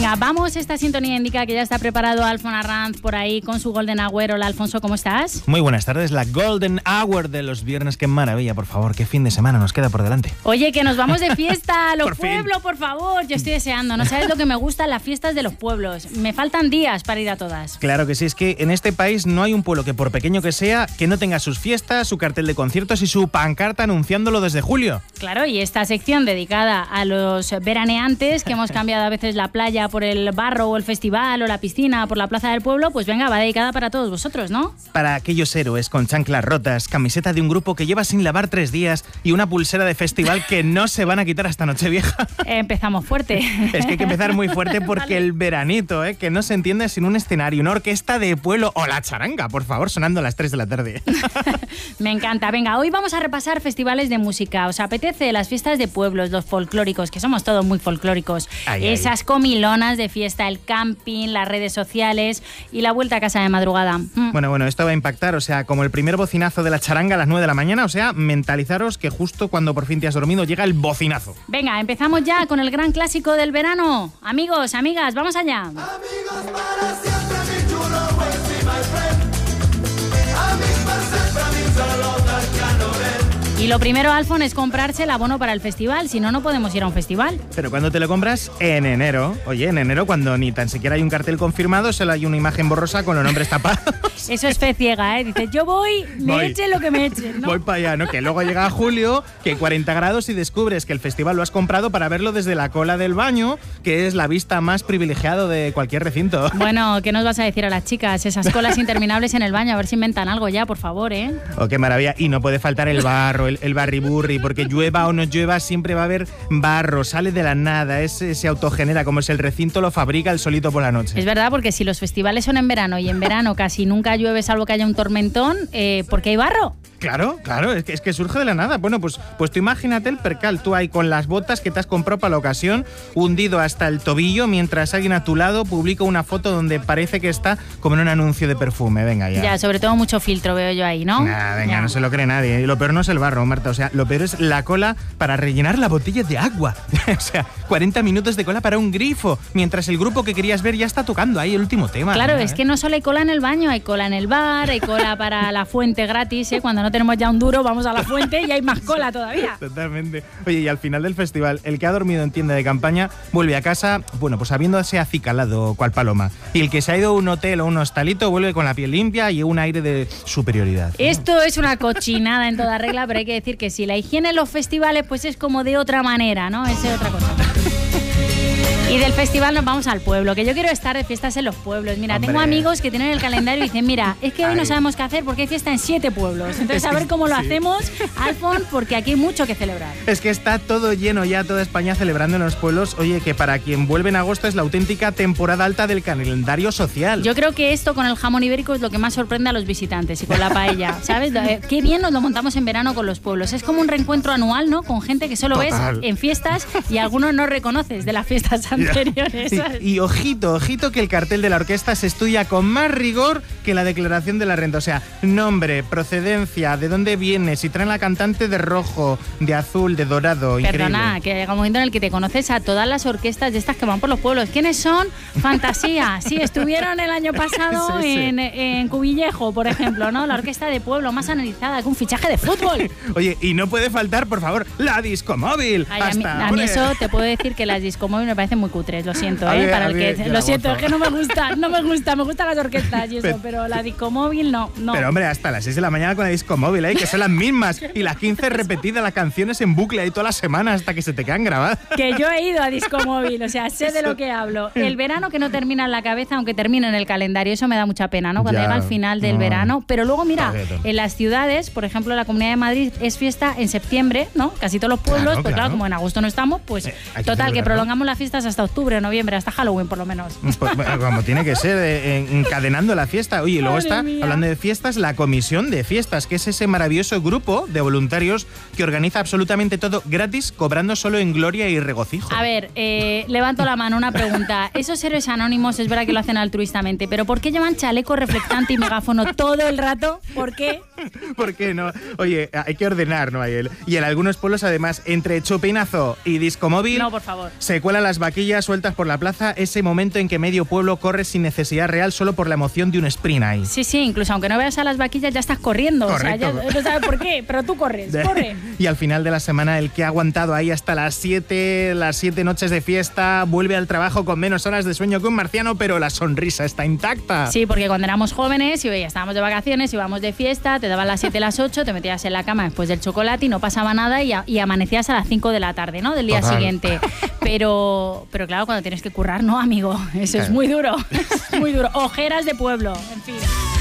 Venga, vamos, esta sintonía indica que ya está preparado Alfon Arranz por ahí con su Golden Hour. Hola, Alfonso, ¿cómo estás? Muy buenas tardes, la Golden Hour de los viernes. Qué maravilla, por favor, qué fin de semana nos queda por delante. Oye, que nos vamos de fiesta a los Por fin. pueblos, por favor. Yo estoy deseando, no sabes lo que me gustan las fiestas de los pueblos. Me faltan días para ir a todas. Claro que sí, es que en este país no hay un pueblo que, por pequeño que sea, que no tenga sus fiestas, su cartel de conciertos y su pancarta anunciándolo desde julio. Claro, y esta sección dedicada a los veraneantes, que hemos cambiado a veces la playa por el barro o el festival o la piscina por la plaza del pueblo, pues venga, va dedicada para todos vosotros, ¿no? Para aquellos héroes con chanclas rotas, camiseta de un grupo que lleva sin lavar 3 días y una pulsera de festival que no se van a quitar hasta Nochevieja. Empezamos fuerte. Es que hay que empezar muy fuerte porque Vale. el veranito, que no se entiende sin un escenario, una orquesta de pueblo o la charanga, por favor, sonando a las 3 de la tarde. Me encanta. Venga, hoy vamos a repasar festivales de música. ¿Os apetece? Las fiestas de pueblos, los folclóricos, que somos todos muy folclóricos. Esas comilonas de fiesta, el camping, las redes sociales y la vuelta a casa de madrugada. Bueno, esto va a impactar, o sea, como el primer bocinazo de la charanga a las 9 de la mañana, o sea, mentalizaros que justo cuando por fin te has dormido llega el bocinazo. Venga, empezamos ya con el gran clásico del verano. Amigos, amigas, vamos allá. Amigos para siempre, mi chulo, pues be my friend. Amics per sempre, amics a l'altre que no ven. Y lo primero, Alfon, es comprarse el abono para el festival, si no, no podemos ir a un festival. Pero cuando te lo compras, en enero. Oye, en enero, cuando ni tan siquiera hay un cartel confirmado, solo hay una imagen borrosa con los nombres tapados. Eso es fe ciega, ¿eh? Dices, yo voy, me echen lo que me echen, ¿no? Voy para allá, ¿no? Que luego llega julio, que 40 grados y descubres que el festival lo has comprado para verlo desde la cola del baño, que es la vista más privilegiada de cualquier recinto. Bueno, ¿qué nos vas a decir a las chicas? Esas colas interminables en el baño, a ver si inventan algo ya, por favor, ¿eh? Oh, qué maravilla. Y no puede faltar el barro, el barriburri, porque llueva o no llueva, siempre va a haber barro, sale de la nada, se autogenera, como si el recinto lo fabrica el solito por la noche. Es verdad, porque si los festivales son en verano y en verano casi nunca llueve salvo que haya un tormentón, ¿por qué hay barro? Claro, es que surge de la nada. Bueno, pues tú imagínate el percal, tú ahí con las botas que te has comprado para la ocasión, hundido hasta el tobillo, mientras alguien a tu lado publica una foto donde parece que está como en un anuncio de perfume. Venga ya. Ya, sobre todo mucho filtro veo yo ahí, ¿no? Nah, venga, Ya. no se lo cree nadie. Y lo peor no es el barro, Marta, o sea, lo peor es la cola para rellenar la botella de agua. O sea, 40 minutos de cola para un grifo, mientras el grupo que querías ver ya está tocando ahí el último tema. Claro, ¿no? es que no solo hay cola en el baño, hay cola en el bar, hay cola para la fuente gratis, ¿eh? Cuando no tenemos ya un duro, vamos a la fuente y hay más cola todavía. Totalmente. Oye, y al final del festival, el que ha dormido en tienda de campaña vuelve a casa, bueno, pues habiéndose acicalado cual paloma. Y el que se ha ido a un hotel o un hostalito vuelve con la piel limpia y un aire de superioridad. Esto es una cochinada en toda regla, pero hay que decir que sí, la higiene en los festivales pues es como de otra manera, ¿no? Es de otra cosa. Y del festival nos vamos al pueblo, que yo quiero estar de fiestas en los pueblos. Mira, Hombre. tengo amigos que tienen el calendario y dicen, mira, es que hoy no Ay. sabemos qué hacer porque hay fiesta en 7 pueblos. Entonces, Es a que ver cómo lo sí. hacemos, Alfon, porque aquí hay mucho que celebrar. Es que está todo lleno ya, toda España celebrando en los pueblos. Oye, que para quien vuelve en agosto es la auténtica temporada alta del calendario social. Yo creo que esto con el jamón ibérico es lo que más sorprende a los visitantes y con la paella, ¿sabes? Qué bien nos lo montamos en verano con los pueblos. Es como un reencuentro anual, ¿no? Con gente que solo Total. ves en fiestas y algunos no reconoces de las fiestas anteriores, Sí, ¿sabes? y ojito que el cartel de la orquesta se estudia con más rigor que la declaración de la renta. O sea, nombre, procedencia, de dónde viene, si traen la cantante de rojo, de azul, de dorado. Perdona, Increíble. que llega un momento en el que te conoces a todas las orquestas de estas que van por los pueblos. ¿Quiénes son? Fantasía. Sí, estuvieron el año pasado Sí, sí. en Cubillejo, por ejemplo, ¿no? La orquesta de pueblo más analizada que un fichaje de fútbol. Oye, y no puede faltar, por favor, la discomóvil. Ay, a mí hombre. eso te puedo decir que las discomóviles me parecen muy cutres, lo siento, A ¿eh? ver, Para a el ver, que yo lo la siento, gozo. es que no me gustan las orquestas y eso, pero la discomóvil no. Pero hombre, hasta las 6 de la mañana con la discomóvil, que son las mismas. Y las 15 repetidas, las canciones en bucle ahí toda la semana hasta que se te quedan grabadas. Que yo he ido a discomóvil, o sea, sé de lo que hablo. El verano que no termina en la cabeza, aunque termine en el calendario, eso me da mucha pena, ¿no? Cuando Ya, llega al final del no. verano. Pero luego, mira, Joder. en las ciudades, por ejemplo, la Comunidad de Madrid es fiesta en septiembre, ¿no? Casi todos los pueblos, Claro, pues claro, claro. como en agosto no estamos, pues hay que total, que celebrarlo. prolongamos las fiestas hasta octubre o noviembre, hasta Halloween por lo menos. Pues, bueno, como tiene que ser, encadenando la fiesta. Oye, y luego Madre está, mía. hablando de fiestas, la Comisión de Fiestas, que es ese maravilloso grupo de voluntarios que organiza absolutamente todo gratis, cobrando solo en gloria y regocijo. A ver, levanto la mano, una pregunta. Esos héroes anónimos es verdad que lo hacen altruistamente, pero ¿por qué llevan chaleco reflectante y megáfono todo el rato? ¿Por qué? ¿Por qué no? Oye, hay que ordenar, ¿no? Y en algunos pueblos, además, entre chupinazo y discomóvil, No, por favor. se cuelan las vaquillas vaquillas sueltas por la plaza, ese momento en que medio pueblo corre sin necesidad real solo por la emoción de un sprint ahí. Sí, sí, incluso aunque no veas a las vaquillas ya estás corriendo. Correcto. O sea, ya no sabes por qué, pero tú corres, corre. Y al final de la semana, el que ha aguantado ahí hasta las 7 noches de fiesta, vuelve al trabajo con menos horas de sueño que un marciano, pero la sonrisa está intacta. Sí, porque cuando éramos jóvenes y ya estábamos de vacaciones, íbamos de fiesta, te daban las 7, las 8, te metías en la cama después del chocolate y no pasaba nada y amanecías a las 5 de la tarde, ¿no? Del día siguiente. Pero claro, cuando tienes que currar, no, amigo. Eso es muy duro. Es muy duro. Ojeras de pueblo, en fin.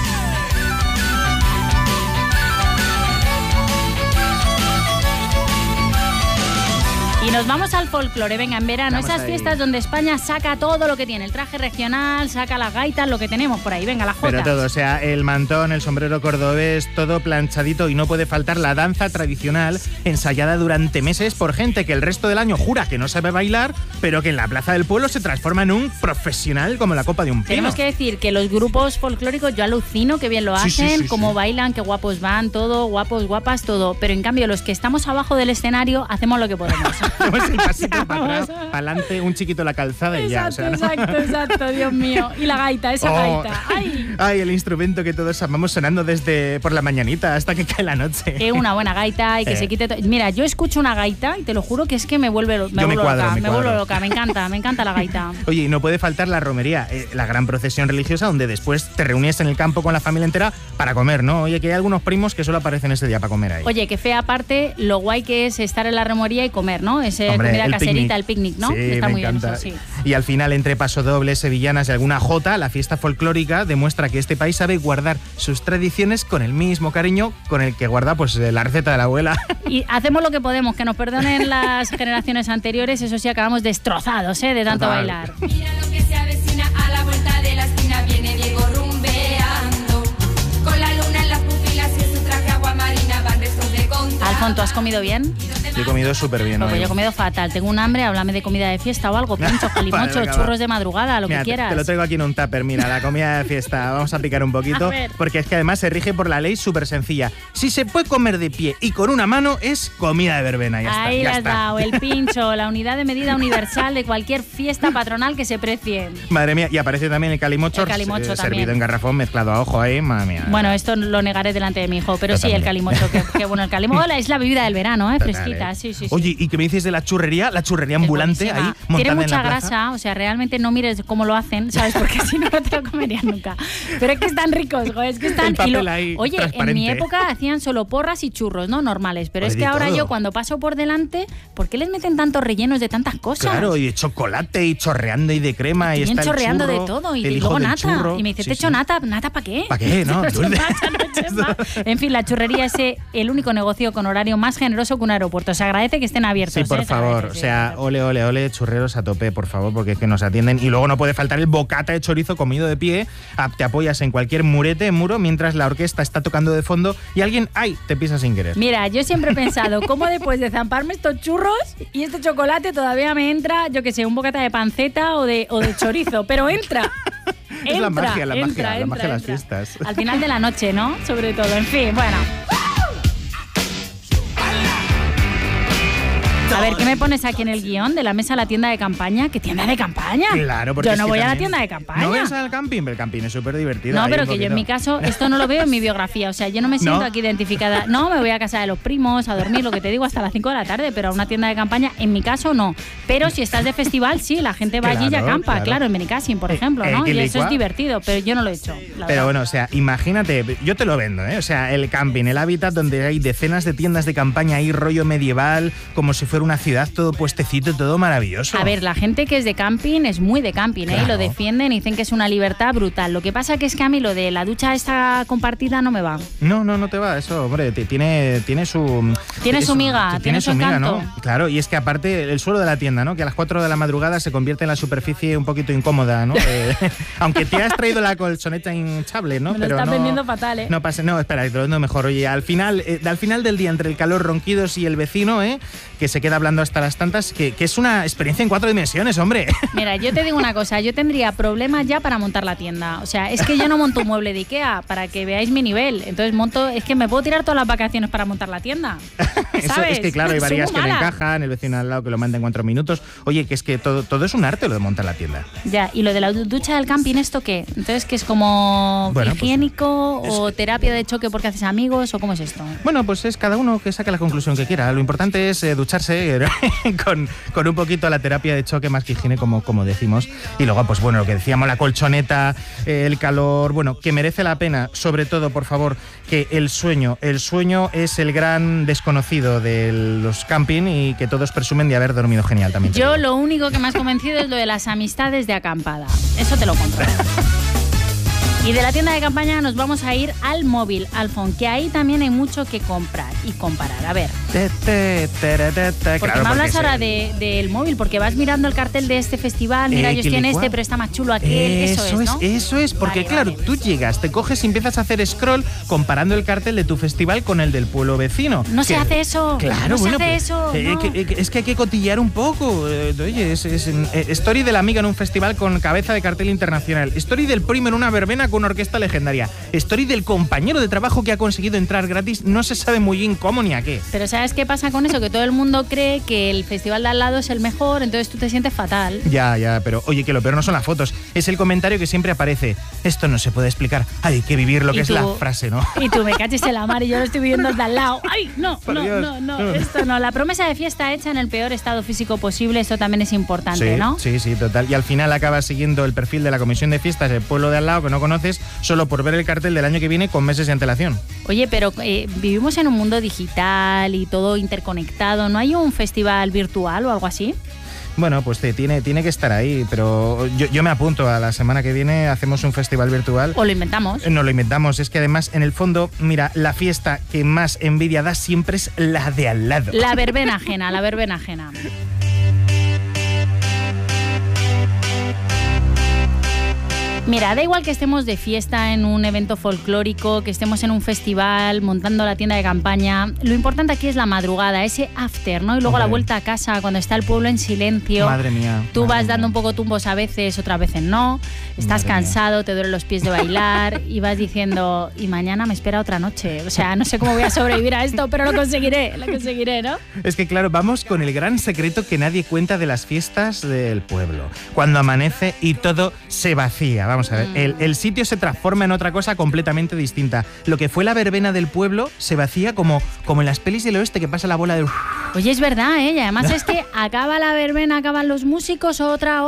Y nos vamos al folclore, venga, en verano, Vamos esas ahí. fiestas donde España saca todo lo que tiene, el traje regional, saca las gaitas, lo que tenemos por ahí, venga, las jotas. Pero todo, o sea, el mantón, el sombrero cordobés, todo planchadito, y no puede faltar la danza tradicional ensayada durante meses por gente que el resto del año jura que no sabe bailar, pero que en la plaza del pueblo se transforma en un profesional como la copa de un pino. Tenemos que decir que los grupos folclóricos, yo alucino que bien lo Sí, hacen, sí, sí, cómo sí. bailan, qué guapos van, todo, guapos, guapas, todo. Pero en cambio, los que estamos abajo del escenario hacemos lo que podemos. Hacemos el pasito para atrás, para adelante, un chiquito la calzada y ya. Exacto, O sea, ¿no? exacto, Dios mío. Y la gaita, esa Oh. gaita. ¡Ay! Ay, el instrumento que todos amamos sonando desde por la mañanita hasta que cae la noche. Una buena gaita y que se quite todo. Mira, yo escucho una gaita y te lo juro que es que me vuelve Yo me cuadro, loca. me Me vuelvo cuadro. loca, me encanta la gaita. Oye, y no puede faltar la romería, la gran procesión religiosa donde después te reunías en el campo con la familia entera para comer, ¿no? Oye, que hay algunos primos que solo aparecen ese día para comer ahí. Oye, que fea aparte lo guay que es estar en la romería y comer, ¿no? Esa Hombre, comida el caserita, picnic. el picnic, ¿no? Sí, Está me muy bien encanta. eso, sí. Y al final, entre pasodobles, sevillanas y alguna jota, la fiesta folclórica demuestra que este país sabe guardar sus tradiciones con el mismo cariño con el que guarda pues la receta de la abuela. Y hacemos lo que podemos, que nos perdonen las generaciones anteriores, eso sí, acabamos destrozados, de tanto Total. bailar. Mira lo que se avecina a la vuelta de la esquina, viene Diego rumbeando. Con la luna en las pupilas y en su traje agua marina van restos de contra. Alfonso, ¿has comido bien? Yo he comido súper bien. Pues hoy. yo he comido fatal. Tengo un hambre, háblame de comida de fiesta o algo, pinchos, calimochos, Vale, venga, churros va. de madrugada, lo Mira, que quieras. Te lo traigo aquí en un tupper, mira, la comida de fiesta. Vamos a picar un poquito, A ver. porque es que además se rige por la ley súper sencilla. Si se puede comer de pie y con una mano, es comida de verbena. Ya Ahí le está, ya has está. dado el pincho, la unidad de medida universal de cualquier fiesta patronal que se precie. Madre mía, y aparece también el calimocho, El calimocho también. servido en garrafón, mezclado a ojo ahí, madre mía. Bueno, esto lo negaré delante de mi hijo, pero Yo sí, el también. calimocho, qué bueno el calimocho. Es la bebida del verano, Total, fresquita, sí, sí. Oye, ¿y qué me dices de la churrería? La churrería Es ambulante buenísima. ahí, montada Tiene en mucha la plaza. grasa, o sea, realmente no mires cómo lo hacen, ¿sabes? Porque si no, no te lo comerías nunca. Pero es que están ricos, joder, es que están... El papel ahí, Oye, en mi transparente. época hacían solo porras y churros, ¿no? Normales. Pero Oye, es que de ahora todo. yo cuando paso por delante, ¿por qué les meten tantos rellenos de tantas cosas? Claro, y de chocolate y chorreando y de crema y Vienen está el chorreando churro, de todo y el hijo luego del nata. churro. Y me dice, Sí, te sí. echo nata. ¿Nata para qué? ¿Pa' qué? No, Pero dulce. Chema. En fin, la churrería es el único negocio con horario más generoso que un aeropuerto. Se agradece que estén abiertos. Sí, por se favor. agradece, O sí, sea, sí. ole, ole, ole, churreros a tope, por favor, porque es que nos atienden. Y luego no puede faltar el bocata de chorizo comido de pie. Te apoyas en cualquier muro mientras la orquesta está tocando de fondo y alguien, ¡ay!, te pisa sin querer. Mira, yo siempre he pensado, ¿cómo después de zamparme estos churros y este chocolate todavía me entra, yo que sé, un bocata de panceta o de chorizo? Pero entra. Es la Entra, magia, la entra, magia, la magia de las entra. fiestas. Al final de la noche, ¿no? Sobre todo, en fin, bueno. A ver, ¿qué me pones aquí en el guión de la mesa a la tienda de campaña? ¿Qué tienda de campaña? Claro, porque yo es no que voy a la también- tienda de campaña. ¿No ves al camping? El camping es súper divertido. No, ahí pero un que yo en poquito. mi caso, esto no lo veo en mi biografía. O sea, yo no me siento ¿No? aquí identificada. No, me voy a casa de los primos, a dormir, lo que te digo, hasta las 5 de la tarde, pero a una tienda de campaña, en mi caso, no. Pero si estás de festival, sí, la gente va allí y Claro, acampa, claro. claro, en Benicassim, por ejemplo, ¿no? Y eso Quilicua. es divertido, pero yo no lo he hecho. la Pero verdad. bueno, o sea, imagínate, yo te lo vendo, ¿eh? O sea, el camping, el hábitat donde hay decenas de tiendas de campaña ahí, rollo medieval, como si fuera una ciudad, todo puestecito, todo maravilloso. A ver, la gente que es de camping es muy de camping, ¿eh? Y Claro. lo defienden y dicen que es una libertad brutal. Lo que pasa que es que a mí lo de la ducha esta compartida no me va. No te va, eso, hombre, tiene su... Tiene su miga, tiene su miga, encanto. ¿no? Claro, y es que aparte el suelo de la tienda, ¿no? Que a las 4 de la madrugada se convierte en la superficie un poquito incómoda, ¿no? Aunque te has traído la colchoneta hinchable, ¿no? Me lo Pero estás no, vendiendo fatal, ¿eh? No pasa, no, espera, te lo vendo mejor. Oye, al final del día, entre el calor, ronquidos y el vecino, que se queda hablando hasta las tantas, que es una experiencia en 4 dimensiones, hombre. Mira, yo te digo una cosa, yo tendría problemas ya para montar la tienda. O sea, es que yo no monto un mueble de Ikea, para que veáis mi nivel. Entonces es que me puedo tirar todas las vacaciones para montar la tienda. ¿sabes? Es que claro, hay Soy varias muy que no mala. encajan, el vecino al lado que lo manda en 4 minutos. Oye, que es que todo es un arte lo de montar la tienda. Ya, ¿y lo de la ducha del camping esto qué? Entonces, ¿qué es como Bueno, pues, higiénico o terapia de choque porque haces amigos o cómo es esto? Bueno, pues es cada uno que saque la conclusión que quiera. Lo importante es ducharse con un poquito la terapia de choque más que higiene, como decimos. Y luego, pues bueno, lo que decíamos, la colchoneta, el calor, bueno, que merece la pena. Sobre todo, por favor, que el sueño es el gran desconocido de los camping y que todos presumen de haber dormido genial también. Yo lo único que me has convencido es lo de las amistades de acampada. Eso te lo compro. Y de la tienda de campaña nos vamos a ir al móvil, Alfon, que ahí también hay mucho que comprar y comparar. A ver. Porque me hablas ahora del móvil, porque vas mirando el cartel de este festival, mira, ellos tienen este, pero está más chulo aquel. Eso es, porque Vale, claro, vale. tú llegas, te coges y empiezas a hacer scroll comparando el cartel de tu festival con el del pueblo vecino. No se hace eso. Claro, no bueno, se hace pues, eso. No. es que hay que cotillear un poco. Oye, es story de la amiga en un festival con cabeza de cartel internacional. Story del primo en una verbena con una orquesta legendaria. Story del compañero de trabajo que ha conseguido entrar gratis, no se sabe muy bien cómo ni a qué. Pero ¿sabes qué pasa con eso? Que todo el mundo cree que el festival de al lado es el mejor, entonces tú te sientes fatal. Ya, pero oye, que lo peor no son las fotos, es el comentario que siempre aparece. Esto no se puede explicar, hay que vivir lo Y que es tú- la frase, ¿no? Y tú me caches en la mar y yo lo estoy viviendo desde al lado. ¡Ay, no! Por No, Dios. no, esto no. La promesa de fiesta hecha en el peor estado físico posible, esto también es importante, ¿no? Sí, total. Y al final acabas siguiendo el perfil de la comisión de fiestas del pueblo de al lado que no conoces solo por ver el cartel del año que viene con meses de antelación. Oye, pero vivimos en un mundo digital y todo interconectado. ¿No hay un festival virtual o algo así? Bueno, pues tiene que estar ahí, pero yo me apunto a la semana que viene, hacemos un festival virtual. ¿O lo inventamos? No lo inventamos, es que además en el fondo, mira, la fiesta que más envidia da siempre es la de al lado. La verbena ajena, la verbena ajena. Mira, da igual que estemos de fiesta en un evento folclórico, que estemos en un festival, montando la tienda de campaña. Lo importante aquí es la madrugada, ese after, ¿no? Y luego Hombre. la vuelta a casa, cuando está el pueblo en silencio. Madre mía. Tú madre vas dando mía. un poco tumbos a veces, otras veces no. Estás Madre mía. cansado, te duelen los pies de bailar y vas diciendo, y mañana me espera otra noche. O sea, no sé cómo voy a sobrevivir a esto, pero lo conseguiré, ¿no? Es que claro, vamos con el gran secreto que nadie cuenta de las fiestas del pueblo. Cuando amanece y todo se vacía. Vamos a ver, el sitio se transforma en otra cosa completamente distinta. Lo que fue la verbena del pueblo se vacía como en las pelis del oeste que pasa la bola de... Oye, es verdad, ¿eh? Y además es que acaba la verbena, acaban los músicos, otra,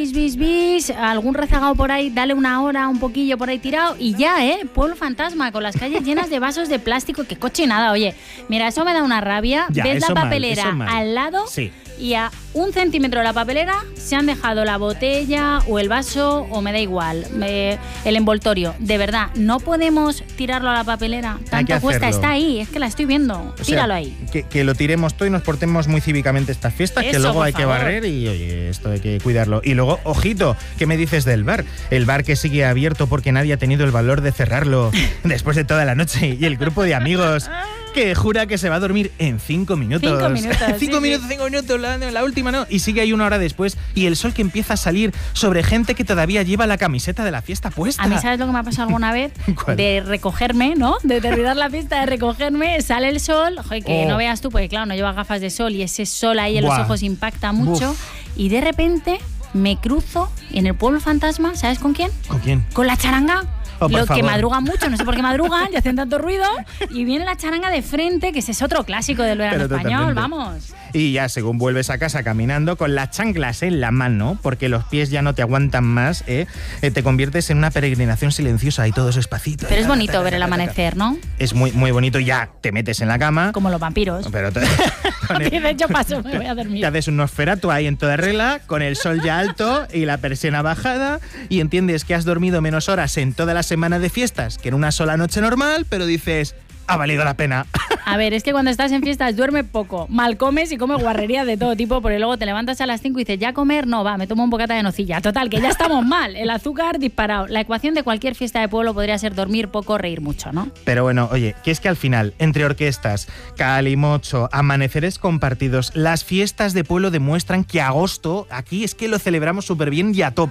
bis, algún rezagado por ahí, dale una hora, un poquillo por ahí tirado y ya, ¿eh? Pueblo fantasma, con las calles llenas de vasos de plástico, qué cochinada, oye. Mira, eso me da una rabia. Ya, Ves la eso mal, papelera eso mal. al lado Sí. y a 1 centímetro de la papelera se han dejado la botella o el vaso o me da igual, el envoltorio. De verdad, no podemos tirarlo a la papelera. Tanto cuesta, hacerlo. está ahí, es que la estoy viendo. O sea, Tíralo ahí. Que lo tiremos todo y nos portemos muy cívicamente estas fiestas, que Eso, luego por hay que favor. barrer y oye, esto hay que cuidarlo. Y luego, ojito, ¿qué me dices del bar? El bar que sigue abierto porque nadie ha tenido el valor de cerrarlo después de toda la noche y el grupo de amigos que jura que se va a dormir en 5 minutos. 5 minutos, cinco sí, minutos, 5 minutos, la última no. Y sigue ahí 1 hora después y el sol que empieza a salir sobre gente que todavía lleva la camiseta de la fiesta puesta. A mí, ¿sabes lo que me ha pasado alguna vez? ¿Cuál? De recogerme, ¿no? De terminar la fiesta, de recogerme, sale el sol, joder, que Oh. no veas tú, porque claro, no llevas gafas de sol y ese sol ahí en Buah. los ojos impacta mucho. Buf. Y de repente me cruzo en el pueblo fantasma, ¿sabes con quién? ¿Con quién? Con la charanga. Oh, por Lo que favor. madrugan mucho, no sé por qué madrugan y hacen tanto ruido. Y viene la charanga de frente, que ese es otro clásico del verano Pero español, totalmente. vamos. Y ya según vuelves a casa caminando con las chanclas en la mano, porque los pies ya no te aguantan más, te conviertes en una peregrinación silenciosa y todo eso despacito. Pero es bonito ver el amanecer, ¿no? Es muy, muy bonito y ya te metes en la cama. Como los vampiros. Pero Que de hecho paso, me voy a dormir. te haces un Nosferatu ahí en toda regla, con el sol ya alto y la persiana bajada, y entiendes que has dormido menos horas en toda la semana de fiestas que en una sola noche normal, pero dices, ha valido la pena. A ver, es que cuando estás en fiestas duermes poco, mal comes y comes guarrería de todo tipo, porque luego te levantas a las 5 y dices, ¿ya comer? No, va, me tomo un bocata de nocilla. Total, que ya estamos mal, el azúcar disparado. La ecuación de cualquier fiesta de pueblo podría ser dormir poco, reír mucho, ¿no? Pero bueno, oye, que es que al final, entre orquestas, calimocho, amaneceres compartidos, las fiestas de pueblo demuestran que agosto aquí es que lo celebramos súper bien y a tope.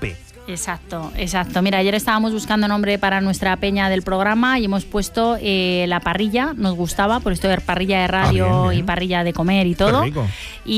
Exacto, exacto. Mira, ayer estábamos buscando nombre para nuestra peña del programa y hemos puesto La Parrilla, nos gustaba, por esto de parrilla de radio bien. y parrilla de comer y todo. Qué rico.